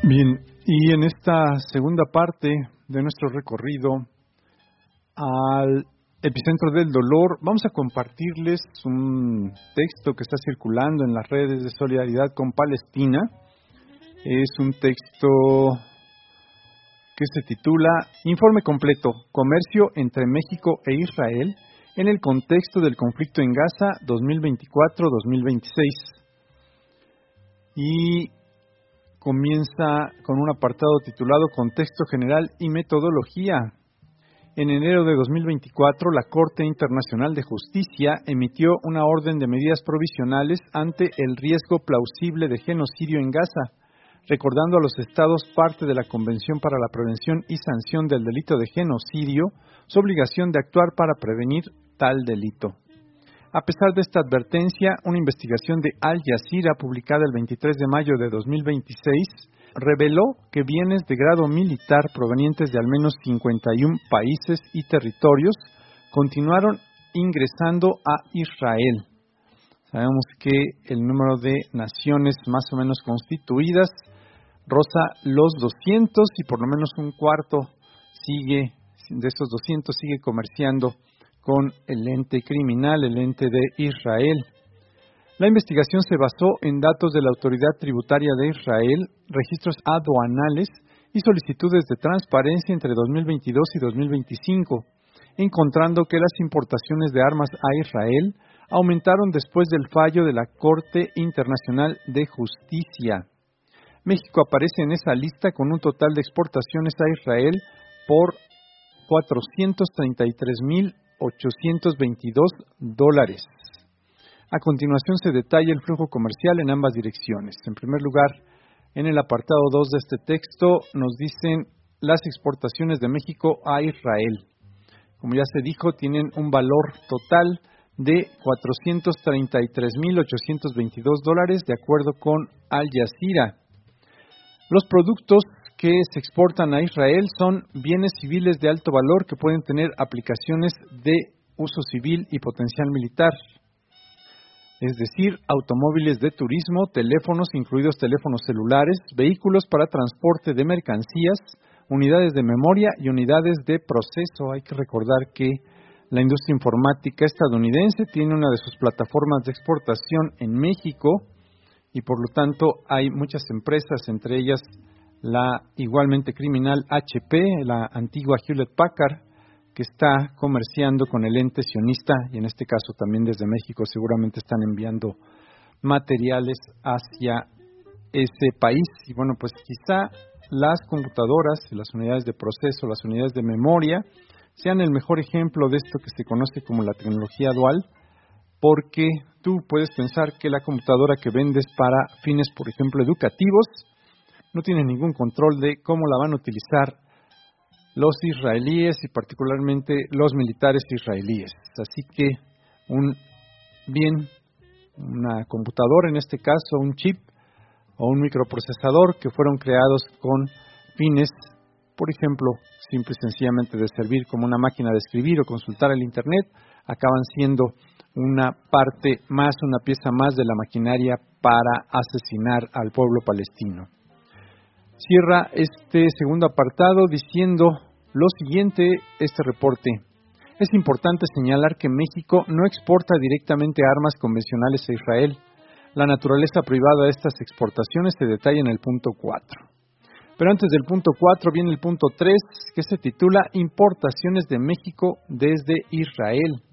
Bien, y en esta segunda parte de nuestro recorrido al epicentro del dolor, vamos a compartirles un texto que está circulando en las redes de solidaridad con Palestina. Es un texto que se titula Informe completo, comercio entre México e Israel en el contexto del conflicto en Gaza 2024-2026. Y comienza con un apartado titulado Contexto General y Metodología. En enero de 2024, la Corte Internacional de Justicia emitió una orden de medidas provisionales ante el riesgo plausible de genocidio en Gaza, recordando a los Estados parte de la Convención para la Prevención y Sanción del Delito de Genocidio su obligación de actuar para prevenir tal delito. A pesar de esta advertencia, una investigación de Al Jazeera publicada el 23 de mayo de 2026 reveló que bienes de grado militar provenientes de al menos 51 países y territorios continuaron ingresando a Israel. Sabemos que el número de naciones más o menos constituidas roza los 200 y por lo menos un cuarto de esos 200 sigue comerciando con el ente criminal, el ente de Israel. La investigación se basó en datos de la Autoridad Tributaria de Israel, registros aduanales y solicitudes de transparencia entre 2022 y 2025, encontrando que las importaciones de armas a Israel aumentaron después del fallo de la Corte Internacional de Justicia. México aparece en esa lista con un total de exportaciones a Israel por $433,822. A continuación se detalla el flujo comercial en ambas direcciones. En primer lugar, en el apartado 2 de este texto nos dicen las exportaciones de México a Israel. Como ya se dijo, tienen un valor total de $433,822 de acuerdo con Al Jazeera. Los productos que se exportan a Israel son bienes civiles de alto valor que pueden tener aplicaciones de uso civil y potencial militar, es decir, automóviles de turismo, teléfonos, incluidos teléfonos celulares, vehículos para transporte de mercancías, unidades de memoria y unidades de proceso. Hay que recordar que la industria informática estadounidense tiene una de sus plataformas de exportación en México y por lo tanto hay muchas empresas, entre ellas la igualmente criminal HP, la antigua Hewlett Packard, que está comerciando con el ente sionista y en este caso también desde México seguramente están enviando materiales hacia ese país. Y bueno, pues quizá las computadoras, las unidades de proceso, las unidades de memoria sean el mejor ejemplo de esto que se conoce como la tecnología dual, porque tú puedes pensar que la computadora que vendes para fines, por ejemplo, educativos, no tiene ningún control de cómo la van a utilizar los israelíes y particularmente los militares israelíes. Así que una computadora, en este caso un chip o un microprocesador que fueron creados con fines, por ejemplo, simple y sencillamente de servir como una máquina de escribir o consultar el Internet, acaban siendo una parte más, una pieza más de la maquinaria para asesinar al pueblo palestino. Cierra este segundo apartado diciendo lo siguiente, este reporte. Es importante señalar que México no exporta directamente armas convencionales a Israel. La naturaleza privada de estas exportaciones se detalla en el punto 4. Pero antes del punto 4 viene el punto 3, que se titula Importaciones de México desde Israel.